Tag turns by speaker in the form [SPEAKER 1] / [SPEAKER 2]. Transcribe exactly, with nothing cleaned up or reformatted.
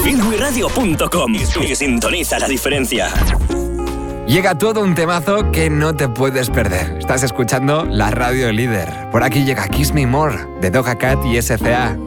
[SPEAKER 1] feel we radio punto com y sintoniza la diferencia.
[SPEAKER 2] Llega todo un temazo que no te puedes perder. Estás escuchando la radio líder. Por aquí llega Kiss Me More de Doja Cat y S C A.